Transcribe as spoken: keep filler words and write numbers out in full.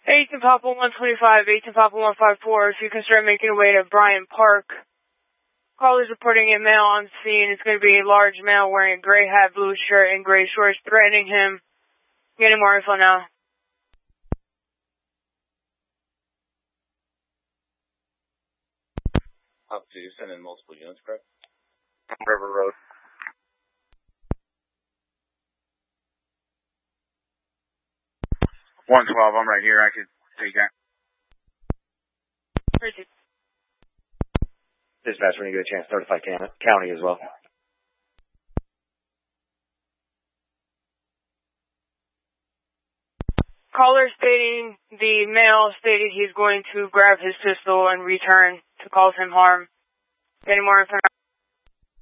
eighteen Papa one twenty-five, eighteen Papa one fifty-four, if you can start making your way to Bryant Park. Callers reporting a male on scene. It's going to be a large male wearing a gray hat, blue shirt, and gray shorts, threatening him. Getting more info now. Up to send in multiple units, correct? River Road. one twelve, I'm right here. I could take that. Richard. Dispatch, when you get a chance, notify county as well. Caller stating the male stated he's going to grab his pistol and return to cause him harm. Getting more information.